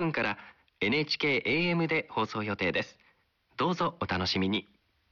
分から NHK AM で放送予定です。どうぞお楽しみに。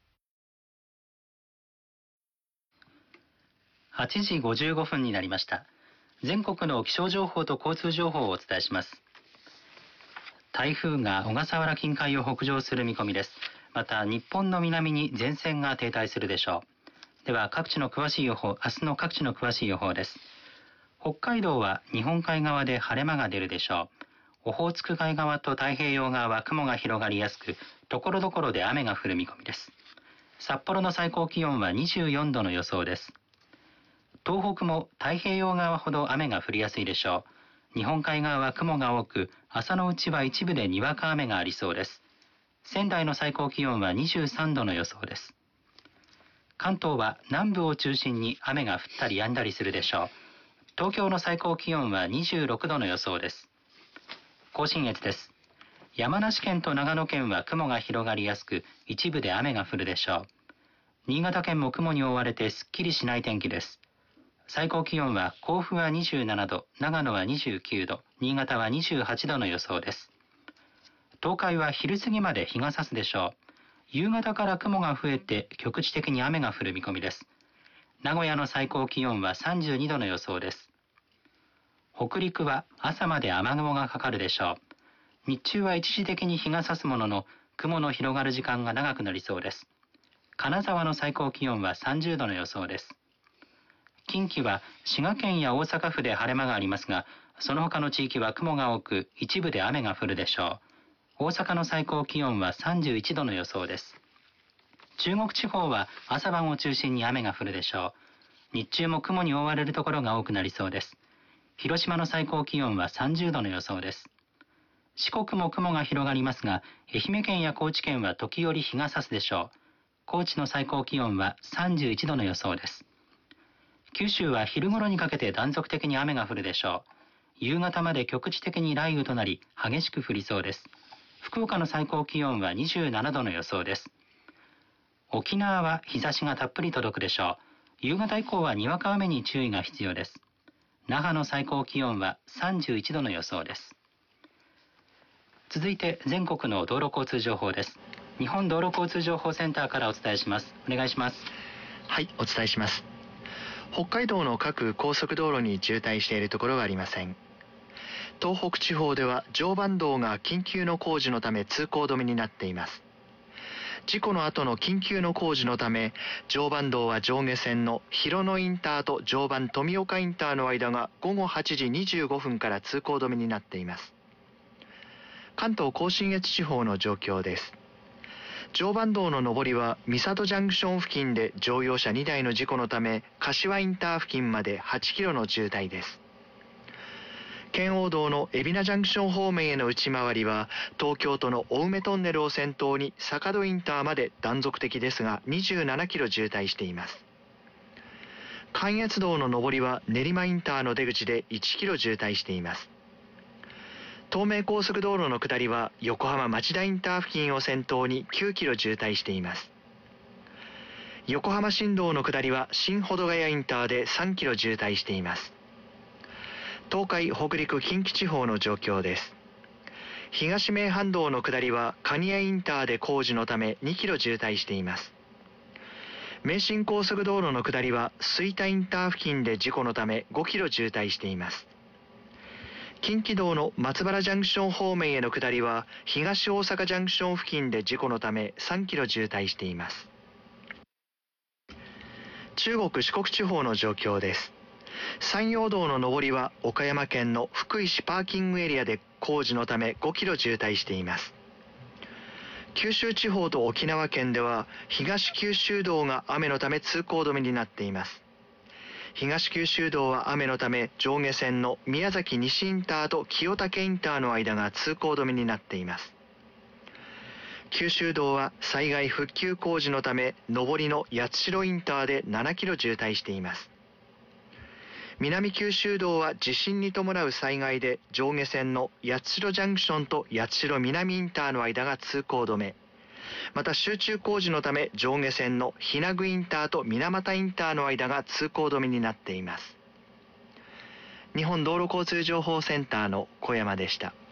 8時55分になりました。全国の気象情報と交通情報をお伝えします。台風が小笠原近海を北上する見込みです。また日本の南に前線が停滞するでしょう。では各地の詳しい予報、明日の各地の詳しい予報です。北海道は日本海側で晴れ間が出るでしょう。オホーツク海側と太平洋側は雲が広がりやすく、ところどころで雨が降る見込みです。札幌の最高気温は24度の予想です。東北も太平洋側ほど雨が降りやすいでしょう。日本海側は雲が多く、朝のうちは一部でにわか雨がありそうです。仙台の最高気温は23度の予想です。関東は南部を中心に雨が降ったり止んだりするでしょう。東京の最高気温は26度の予想です。甲信越です。山梨県と長野県は雲が広がりやすく、一部で雨が降るでしょう。新潟県も雲に覆われてすっきりしない天気です。最高気温は甲府は27度、長野は29度、新潟は28度の予想です。東海は昼過ぎまで日が差すでしょう。夕方から雲が増えて局地的に雨が降る見込みです。名古屋の最高気温は32度の予想です。北陸は朝まで雨雲がかかるでしょう。日中は一時的に日が差すものの、雲の広がる時間が長くなりそうです。金沢の最高気温は30度の予想です。近畿は滋賀県や大阪府で晴れ間がありますが、その他の地域は雲が多く、一部で雨が降るでしょう。大阪の最高気温は31度の予想です。中国地方は朝晩を中心に雨が降るでしょう。日中も雲に覆われるところが多くなりそうです。広島の最高気温は30度の予想です。四国も雲が広がりますが、愛媛県や高知県は時折日が差すでしょう。高知の最高気温は31度の予想です。九州は昼頃にかけて断続的に雨が降るでしょう。夕方まで局地的に雷雨となり、激しく降りそうです。福岡の最高気温は27度の予想です。沖縄は日差しがたっぷり届くでしょう。夕方以降はにわか雨に注意が必要です。那覇の最高気温は31度の予想です。続いて全国の道路交通情報です。日本道路交通情報センターからお伝えします。お願いします。 はい、お伝えします。北海道の各高速道路に渋滞しているところはありません。東北地方では常磐道が緊急の工事のため通行止めになっています。事故の後の緊急の工事のため、常磐道は上下線の広野インターと常磐富岡インターの間が午後8時25分から通行止めになっています。関東甲信越地方の状況です。常磐道の上りは三郷ジャンクション付近で乗用車2台の事故のため、柏インター付近まで8キロの渋滞です。圏央道の海老名ジャンクション方面への内回りは、東京都の青梅トンネルを先頭に坂戸インターまで断続的ですが27キロ渋滞しています。関越道の上りは練馬インターの出口で1キロ渋滞しています。東名高速道路の下りは横浜町田インター付近を先頭に9キロ渋滞しています。横浜新道の下りは新保土ヶ谷インターで3キロ渋滞しています。東海北陸近畿地方の状況です。東名阪道の下りは蟹江インターで工事のため2キロ渋滞しています。名神高速道路の下りは吹田インター付近で事故のため5キロ渋滞しています。近畿道の松原ジャンクション方面への下りは東大阪ジャンクション付近で事故のため3キロ渋滞しています。中国四国地方の状況です。山陽道の上りは岡山県の福井市パーキングエリアで工事のため5キロ渋滞しています。九州地方と沖縄県では東九州道が雨のため通行止めになっています。東九州道は雨のため上下線の宮崎西インターと清武インターの間が通行止めになっています。九州道は災害復旧工事のため上りの八代インターで7キロ渋滞しています。南九州道は地震に伴う災害で上下線の八代ジャンクションと八代南インターの間が通行止め、また集中工事のため上下線の日名具インターと水俣インターの間が通行止めになっています。日本道路交通情報センターの小山でした。